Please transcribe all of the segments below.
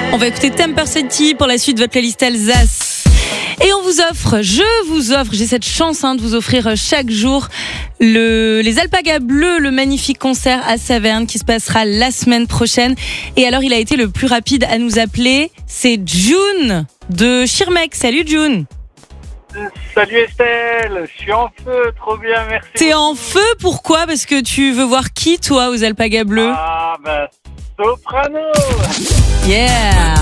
On va écouter Temper City pour la suite de votre playlist Alsace. Et je vous offre, j'ai cette chance de vous offrir chaque jour les Alpagas Bleus, le magnifique concert à Saverne qui se passera la semaine prochaine. Et alors, il a été le plus rapide à nous appeler. C'est June de Schirmeck. Salut June. Salut Estelle, je suis en feu, trop bien, merci. T'es en feu, pourquoi ? Parce que tu veux voir qui, toi, aux Alpagas Bleus ? Ah, Soprano. Yeah.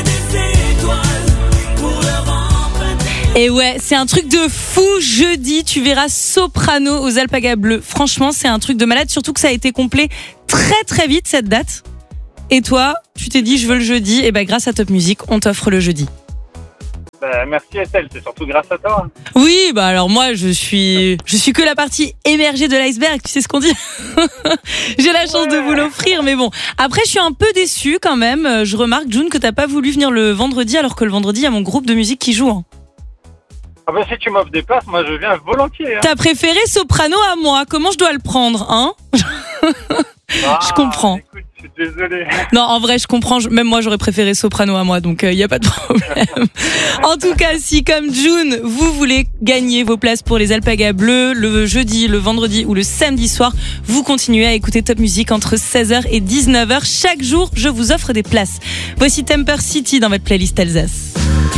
Et ouais, c'est un truc de fou. Jeudi, tu verras Soprano aux Alpagas Bleus. Franchement, c'est un truc de malade, surtout que ça a été complet très très vite cette date. Et toi, tu t'es dit je veux le jeudi, et grâce à Top Music, on t'offre le jeudi. Merci Estelle, c'est surtout grâce à toi. Oui, alors moi je suis que la partie émergée de l'iceberg, tu sais ce qu'on dit. J'ai la chance de vous l'offrir, mais bon. Après, je suis un peu déçue quand même. Je remarque, June, que t'as pas voulu venir le vendredi, alors que le vendredi, il y a mon groupe de musique qui joue. Ah si tu m'offres des places, moi je viens volontiers. T'as préféré Soprano à moi, comment je dois le prendre, Je comprends. Écoute, je suis désolé. Non, en vrai, je comprends. Même moi, j'aurais préféré Soprano à moi, donc il n'y a pas de problème. En tout cas, si comme June, vous voulez gagner vos places pour les Alpagas Bleus le jeudi, le vendredi ou le samedi soir, vous continuez à écouter Top Music entre 16h et 19h. Chaque jour, je vous offre des places. Voici Temper City dans votre playlist Alsace.